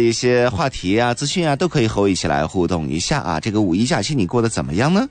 一些话题啊、资讯啊，都可以和我一起来互动一下啊。这个五一假期你过得怎么样呢？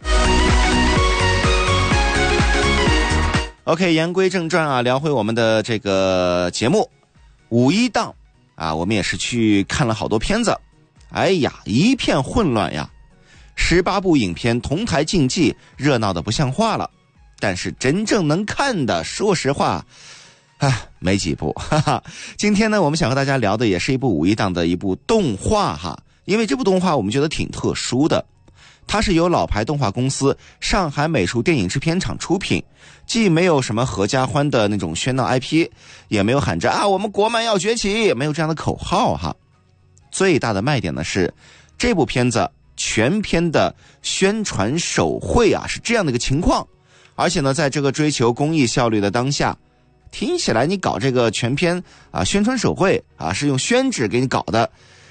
OK， 言归正传啊，聊回我们的这个节目五一档啊，我们也是去看了好多片子，哎呀，一片混乱呀，18部影片同台竞技，热闹的不像话了。但是真正能看的，说实话，没几部，哈哈。今天呢，我们想和大家聊的也是一部五一档的一部动画哈，因为这部动画我们觉得挺特殊的。它是由老牌动画公司上海美术电影制片厂出品，既没有什么合家欢的那种喧闹 IP， 也没有喊着我们国漫要崛起，没有这样的口号哈。最大的卖点呢是这部片子全片的宣传手绘是这样的一个情况，而且呢，在这个追求公益效率的当下，听起来你搞这个全片宣传手绘是用宣纸给你搞的。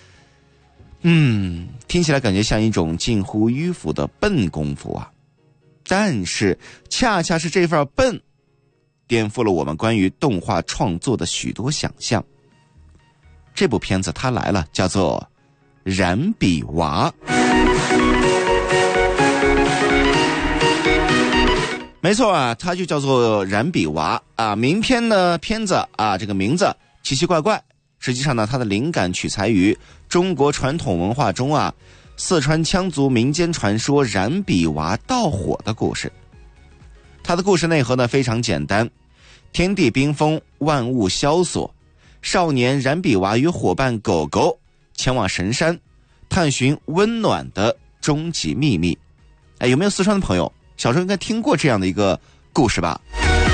听起来感觉像一种近乎迂腐的笨功夫啊，但是恰恰是这份笨颠覆了我们关于动画创作的许多想象。这部片子它来了，叫做染笔娃。没错啊，它就叫做染笔娃啊。名片呢，片子这个名字奇奇怪怪，实际上呢，它的灵感取材于中国传统文化中四川羌族民间传说染笔娃盗火的故事。它的故事内核呢非常简单，天地冰封，万物萧索，少年染笔娃与伙伴狗狗前往神山探寻温暖的终极秘密。有没有四川的朋友小时候应该听过这样的一个故事吧？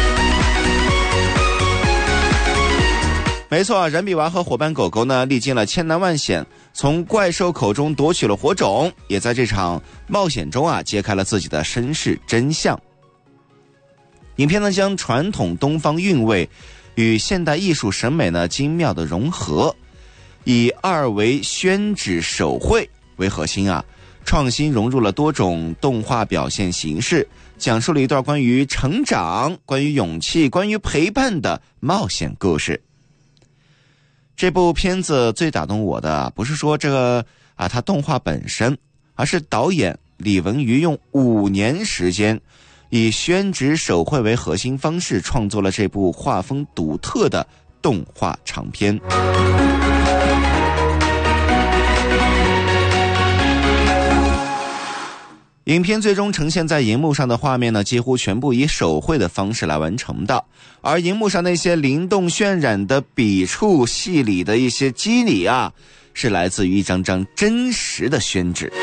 没错，染笔娃和伙伴狗狗呢，历经了千难万险，从怪兽口中夺取了火种，也在这场冒险中揭开了自己的身世真相。影片呢将传统东方韵味与现代艺术审美呢精妙的融合，以2维宣纸手绘为核心创新融入了多种动画表现形式，讲述了一段关于成长、关于勇气、关于陪伴的冒险故事。这部片子最打动我的不是说这个它动画本身，而是导演李文瑜用5年时间，以宣纸手绘为核心方式创作了这部画风独特的动画长片。影片最终呈现在荧幕上的画面呢，几乎全部以手绘的方式来完成的，而荧幕上那些灵动渲染的笔触、戏里的一些机理是来自于一张张真实的宣纸。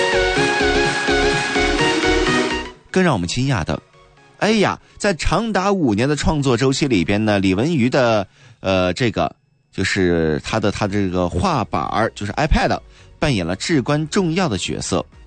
更让我们惊讶的，在长达5年的创作周期里边呢，李文瑜的这个就是他这个画板就是 iPad 扮演了至关重要的角色。